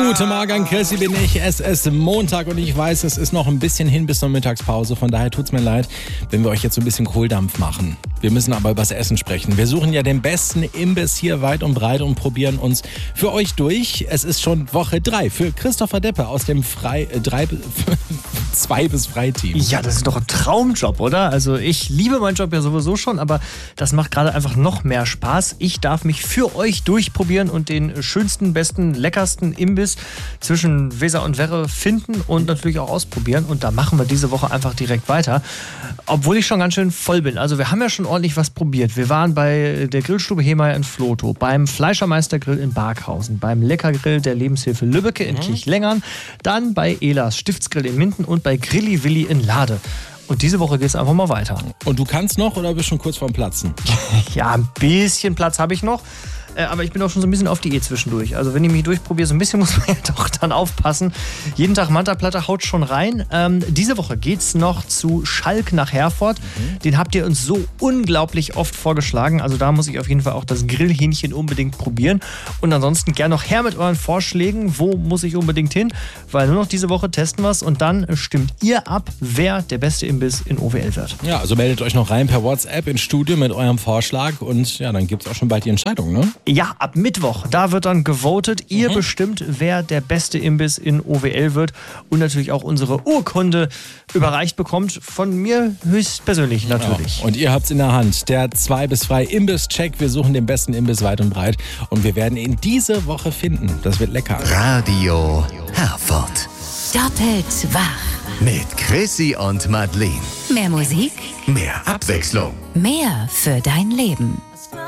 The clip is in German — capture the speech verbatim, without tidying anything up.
Guten Morgen, Chrissy bin ich. Es ist Montag und ich weiß, es ist noch ein bisschen hin bis zur Mittagspause. Von daher tut's mir leid, wenn wir euch jetzt so ein bisschen Kohldampf machen. Wir müssen aber über das Essen sprechen. Wir suchen ja den besten Imbiss hier weit und breit und probieren uns für euch durch. Es ist schon Woche drei für Christopher Deppe aus dem Frei, äh, drei, zwei bis Freiteam. Ja, das ist doch ein Traumjob, oder? Also ich liebe meinen Job ja sowieso schon, aber das macht gerade einfach noch mehr Spaß. Ich darf mich für euch durchprobieren und den schönsten, besten, leckersten Imbiss zwischen Weser und Werre finden und natürlich auch ausprobieren. Und da machen wir diese Woche einfach direkt weiter. Obwohl ich schon ganz schön voll bin. Also wir haben ja schon ordentlich was probiert. Wir waren bei der Grillstube Hemeyer in Flotow, beim Fleischermeister-Grill in Barkhausen, beim Leckergrill der Lebenshilfe Lübbecke in mhm. Kirchlengern, dann bei Elas Stiftsgrill in Minden und bei Grilli Willi in Lade. Und diese Woche geht es einfach mal weiter. Und du kannst noch oder bist schon kurz vorm Platzen? Ja, ein bisschen Platz habe ich noch. Aber ich bin auch schon so ein bisschen auf Diät zwischendurch. Also wenn ich mich durchprobiere, so ein bisschen muss man ja doch dann aufpassen. Jeden Tag Manta-Platte haut schon rein. Ähm, diese Woche geht's noch zu Schalk nach Herford. Mhm. Den habt ihr uns so unglaublich oft vorgeschlagen. Also da muss ich auf jeden Fall auch das Grillhähnchen unbedingt probieren. Und ansonsten gern noch her mit euren Vorschlägen. Wo muss ich unbedingt hin? Weil nur noch diese Woche testen wir es und dann stimmt ihr ab, wer der beste Imbiss in O W L wird. Ja, also meldet euch noch rein per WhatsApp ins Studio mit eurem Vorschlag. Und ja, dann gibt's auch schon bald die Entscheidung, ne? Ja, ab Mittwoch, da wird dann gewotet. Ihr mhm. bestimmt, wer der beste Imbiss in O W L wird und natürlich auch unsere Urkunde überreicht bekommt. Von mir höchstpersönlich natürlich. Ja. Und ihr habt's in der Hand. Der zwei bis drei Imbiss-Check. Wir suchen den besten Imbiss weit und breit und wir werden ihn diese Woche finden. Das wird lecker. Radio Herford. Doppelt wach. Mit Chrissy und Madeleine. Mehr Musik, mehr Abwechslung. Mehr für dein Leben.